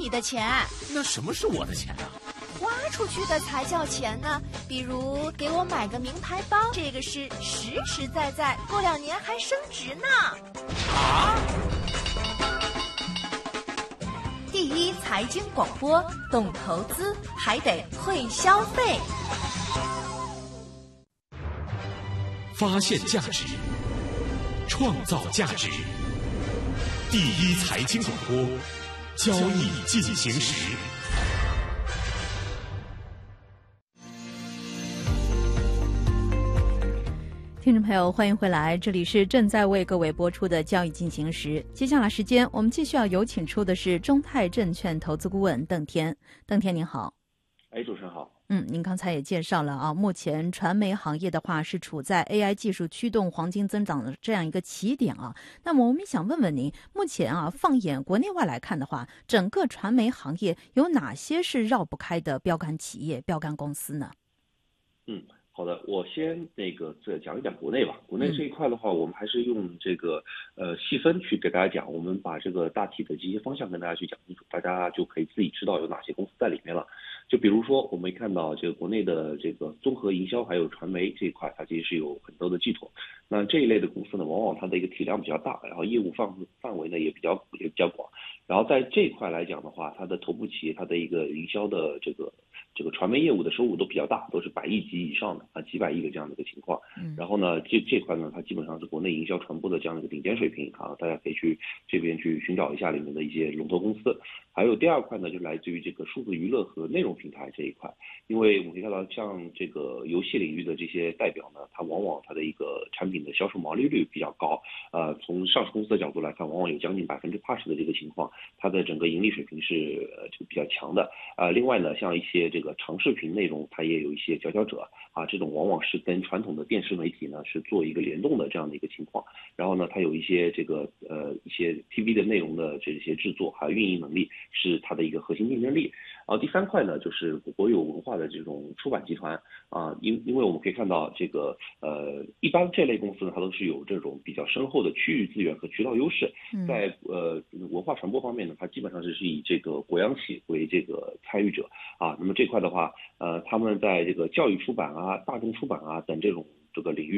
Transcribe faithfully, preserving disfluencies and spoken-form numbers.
你的钱。 那什么是我的钱啊？ 花出去的才叫钱呢。比如给我买个名牌包，这个是实实在在，过两年还升值呢。 啊！ 第一财经广播，懂投资还得会消费。 发现价值，创造价值。第一财经广播，交易进行时。 听众朋友，欢迎回来，这里是正在为各位播出的交易进行时。接下来时间，我们继续要有请出的是中泰证券投资顾问邓天。邓天您好。 哎，主持人好。 嗯，您刚才也介绍了啊，目前传媒行业的话是处在 A I 技术驱动黄金增长的这样一个起点啊。那么我们想问问您，目前啊，放眼国内外来看的话，整个传媒行业有哪些是绕不开的标杆企业、标杆公司呢？ 嗯。好的，我先那个再讲一讲国内吧。国内这一块的话，我们还是用这个呃细分去给大家讲，我们把这个大体的这些方向跟大家去讲清楚，大家就可以自己知道有哪些公司在里面了。就比如说，我们看到这个国内的这个综合营销还有传媒这一块，它其实是有很多的寄托。那这一类的公司呢，往往它的一个体量比较大，然后业务范范围呢也比较也比较广。然后在这一块来讲的话，它的头部企业它的一个营销的这个这个传媒业务的收入都比较大，都是百亿级以上的啊，几百亿的这样的一个情况。然后呢，这这块呢，它基本上是国内营销传播的这样的一个顶尖水平啊，大家可以去这边去寻找一下里面的一些龙头公司。还有第二块呢，就来自于这个数字娱乐和内容平台这一块，因为我们可以看到，像这个游戏领域的这些代表呢，它往往它的一个产品的销售毛利率比较高，呃，从上市公司的角度来看，往往有将近百分之八十的这个情况，它的整个盈利水平是呃就比较强的。呃，另外呢，像一些这个长视频内容，它也有一些佼佼者啊，这种往往是跟传统的电视媒体呢是做一个联动的这样的一个情况。然后呢，它有一些这个呃一些 T V 的内容的这些制作还有运营能力，是它的一个核心竞争力。然后第三块呢，就是国有文化的这种出版集团啊，因因为我们可以看到这个呃，一般这类公司呢，它都是有这种比较深厚的区域资源和渠道优势，在呃文化传播方面呢，它基本上是是以这个国央企为这个参与者啊。那么这块的话，呃，他们在这个教育出版啊、大众出版啊等这种这个领域